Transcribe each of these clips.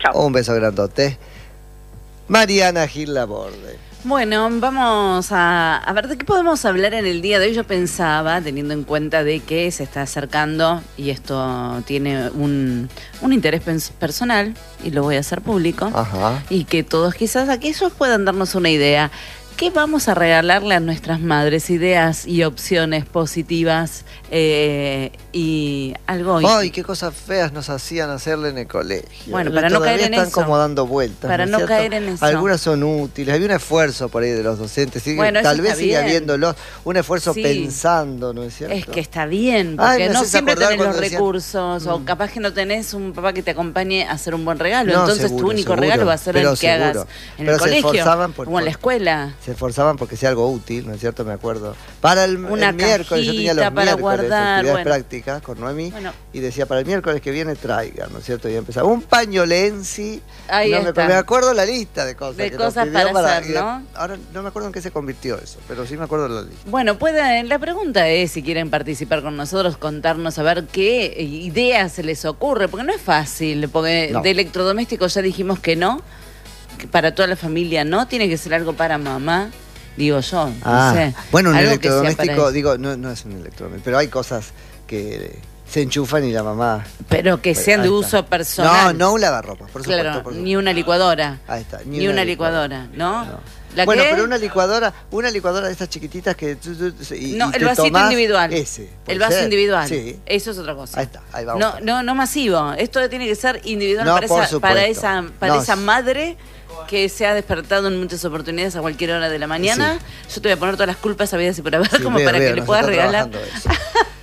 Chao. Un beso grandote. Mariana Gil Laborde. Bueno, vamos a ver de qué podemos hablar en el día de hoy. Yo pensaba, teniendo en cuenta de que se está acercando, y esto tiene un interés personal, y lo voy a hacer público, Ajá. y que todos quizás aquellos puedan darnos una idea. ¿Qué vamos a regalarle a nuestras madres? Ideas y opciones positivas y algo... Ay, qué cosas feas nos hacían hacerle en el colegio. Bueno, para no caer en están eso. como dando vueltas. Para ¿no no es cierto? caer en eso. Algunas son útiles. Había un esfuerzo por ahí de los docentes. Bueno, tal eso vez está sigue bien. habiéndolo. Un esfuerzo Sí. pensando, ¿no es cierto? Es que está bien, Ay, porque me no haces siempre acordar tenés los cuando decían, recursos, o capaz que no tenés un papá que te acompañe a hacer un buen regalo. No, Entonces seguro, tu único seguro, regalo va a ser el pero que seguro. hagas en Pero el se colegio esforzaban o en la escuela. Se esforzaban porque sea algo útil, ¿no es cierto? Me acuerdo. Para el miércoles, yo tenía los cajita para miércoles guardar, actividades bueno. prácticas con Noemí, Bueno. y decía, para el miércoles que viene traigan, ¿no es cierto? Y empezaba un pañolensi. Ahí no está. me acuerdo la lista de cosas. De que nos cosas pidió para hacer, ¿no? Ahora no me acuerdo en qué se convirtió eso, pero sí me acuerdo de la lista. Bueno, la pregunta es si quieren participar con nosotros, contarnos a ver qué ideas se les ocurre, porque no es fácil, porque No. de electrodomésticos ya dijimos que no, que para toda la familia no, tiene que ser algo para mamá, digo yo, no sé. Bueno, un algo que sea electrodoméstico, para- digo, no es un electrodoméstico, pero hay cosas que se enchufan y la mamá... Pero que sean de Ahí uso está. personal. No un lavarropas, por supuesto. Claro, por ni supuesto. una licuadora. Ahí está, Ni una licuadora, ¿no? No. ¿La Bueno, qué? pero una licuadora de esas chiquititas que... No, y el te vasito tomás individual. Ese, ¿puede El vaso ser? individual. Sí. Eso es otra cosa. Ahí está, ahí vamos. No masivo. Esto tiene que ser individual No, para por esa, para supuesto. esa, para No, esa sí. madre que se ha despertado en muchas oportunidades a cualquier hora de la mañana. Yo te voy a poner todas las culpas habidas y por haber, Sí, como veo, para que veo, le nos puedas está regalar. trabajando eso.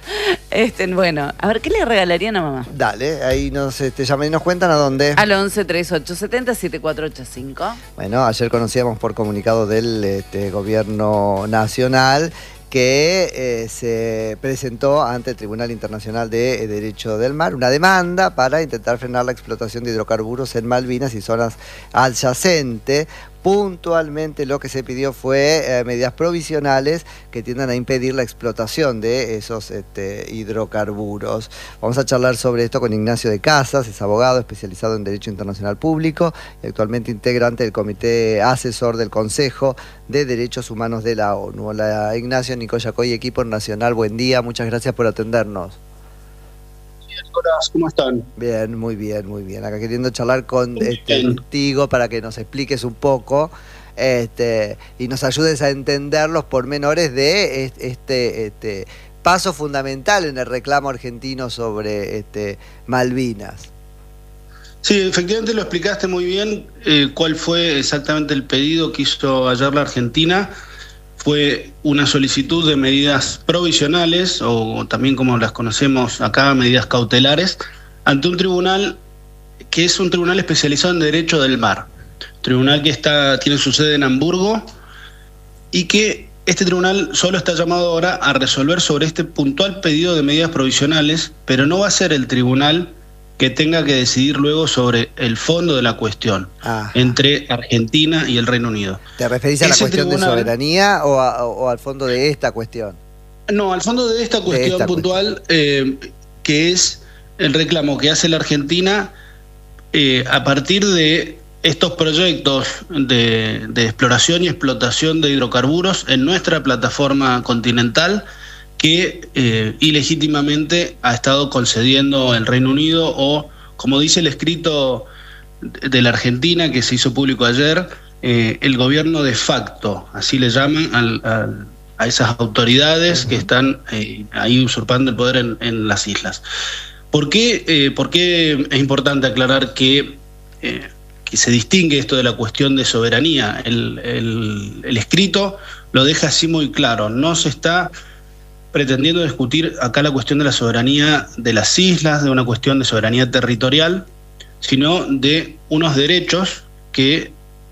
Bueno, a ver, ¿qué le regalarían a mamá? Dale, ahí nos llaman y nos cuentan a dónde. Al 11 3870 7485. Bueno, ayer conocíamos por comunicado del gobierno nacional que se presentó ante el Tribunal Internacional de Derecho del Mar una demanda para intentar frenar la explotación de hidrocarburos en Malvinas y zonas adyacentes. Puntualmente lo que se pidió fue medidas provisionales que tiendan a impedir la explotación de esos hidrocarburos. Vamos a charlar sobre esto con Ignacio de Casas, es abogado especializado en Derecho Internacional Público y actualmente integrante del Comité Asesor del Consejo de Derechos Humanos de la ONU. Hola Ignacio, Nico Yacoy, equipo nacional, buen día, muchas gracias por atendernos. ¿Cómo están? Bien, muy bien, muy bien. Acá queriendo charlar contigo para que nos expliques un poco y nos ayudes a entender los pormenores de este paso fundamental en el reclamo argentino sobre Malvinas. Sí, efectivamente lo explicaste muy bien. ¿Cuál fue exactamente el pedido que hizo ayer la Argentina? Fue una solicitud de medidas provisionales, o también como las conocemos acá, medidas cautelares, ante un tribunal que es un tribunal especializado en derecho del mar. Tribunal que tiene su sede en Hamburgo y que este tribunal solo está llamado ahora a resolver sobre este puntual pedido de medidas provisionales, pero no va a ser el tribunal que tenga que decidir luego sobre el fondo de la cuestión entre Argentina y el Reino Unido. ¿Te referís a la cuestión de soberanía o al fondo de esta cuestión? No, al fondo de esta cuestión puntual, que es el reclamo que hace la Argentina a partir de estos proyectos de exploración y explotación de hidrocarburos en nuestra plataforma continental, que ilegítimamente ha estado concediendo el Reino Unido, o como dice el escrito de la Argentina que se hizo público ayer, el gobierno de facto, así le llaman a esas autoridades que están ahí usurpando el poder en las islas. ¿Por qué es importante aclarar que se distingue esto de la cuestión de soberanía? El escrito lo deja así muy claro, no se está pretendiendo discutir acá la cuestión de la soberanía de las islas, de una cuestión de soberanía territorial, sino de unos derechos que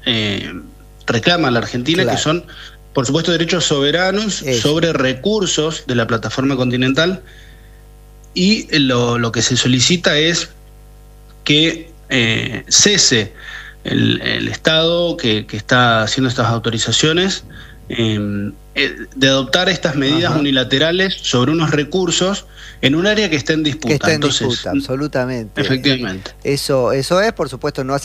reclama la Argentina, claro, que son, por supuesto, derechos soberanos sobre recursos de la plataforma continental, y lo que se solicita es que cese el Estado que está haciendo estas autorizaciones de adoptar estas medidas unilaterales sobre unos recursos en un área que está en disputa. Que está en disputa, absolutamente. Efectivamente. Eso es, por supuesto, no hace